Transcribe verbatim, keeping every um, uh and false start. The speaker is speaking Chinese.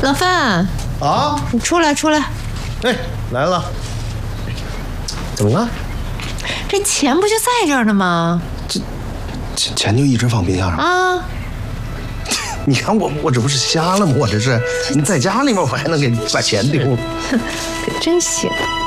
老范啊， 你出来出来！ 哎，来了。怎么了？ 这钱不就在这儿呢吗？ 这钱钱就一直放冰箱上啊！ 你看我我这不是瞎了吗？我这是你在家里面我还能给你把钱丢了， 可真行。